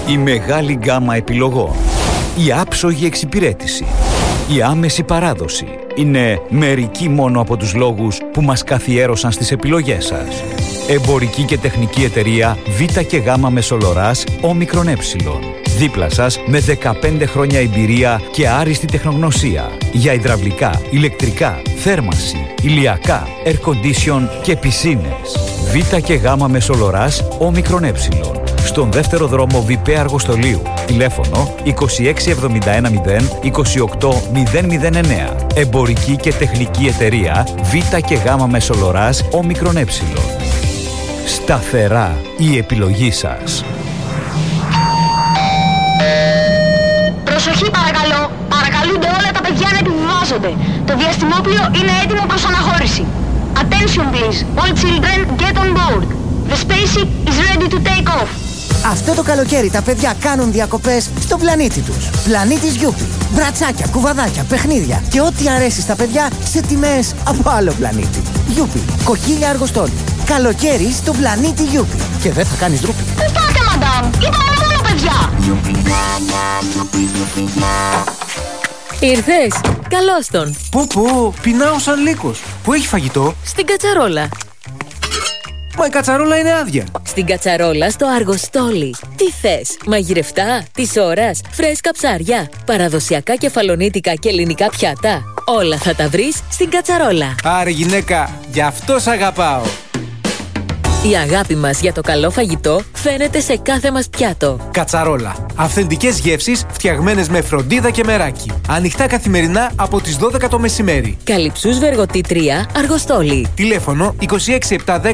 Η μεγάλη γκάμα επιλογών, η άψογη εξυπηρέτηση, η άμεση παράδοση είναι μερικοί μόνο από τους λόγους που μας καθιέρωσαν στις επιλογές σας. Εμπορική και τεχνική εταιρεία Β και Γ Μεσολοράς Όμικρον Ε. Δίπλα σας με 15 χρόνια εμπειρία και άριστη τεχνογνωσία για υδραυλικά, ηλεκτρικά, θέρμανση, ηλιακά, air condition και πισίνες. Β και Γ Μεσολοράς Όμικρον Ε. Στον δεύτερο δρόμο Βιπέ Αργοστολίου. Τηλέφωνο 26710 28009. Εμπορική και τεχνική εταιρεία Β και Γ Μεσολοράς Όμικρον Ε. Σταθερά η επιλογή σας. Προσοχή παρακαλώ. Παρακαλούνται όλα τα παιδιά να επιβιβάζονται. Το διαστημόπλιο είναι έτοιμο προς αναχώρηση. Attention please. All children get on board. The spaceship is ready to take off. Αυτό το καλοκαίρι τα παιδιά κάνουν διακοπές στον πλανήτη τους. Πλανήτης Γιούπι. Μπρατσάκια, κουβαδάκια, παιχνίδια και ό,τι αρέσει στα παιδιά σε τιμές από άλλο πλανήτη. Γιούπι. Κοκκίλια Αργοστόλη. Καλοκαίρι στον πλανήτη Γιούπι. Και δεν θα κάνεις ντρούπι. Πού πάτε, μαντάμ? Είπαμε μόνο παιδιά. Ήρθες? Καλώς τον. Πού, πεινάω σαν λύκος. Πού έχει φαγητό? Στην κατσαρόλα. Μα η κατσαρόλα είναι άδεια. Στην κατσαρόλα στο Αργοστόλι. Τι θες? Μαγειρευτά, της ώρας, φρέσκα ψάρια, παραδοσιακά κεφαλονίτικα και ελληνικά πιάτα. Όλα θα τα βρεις στην κατσαρόλα. Άρε γυναίκα, γι' αυτό σ' αγαπάω. Η αγάπη μας για το καλό φαγητό φαίνεται σε κάθε μας πιάτο. Κατσαρόλα. Αυθεντικές γεύσεις φτιαγμένες με φροντίδα και μεράκι. Ανοιχτά καθημερινά από τις 12 το μεσημέρι. Καλυψούς Βεργοτή 3, Αργοστόλι. Τηλέφωνο 26710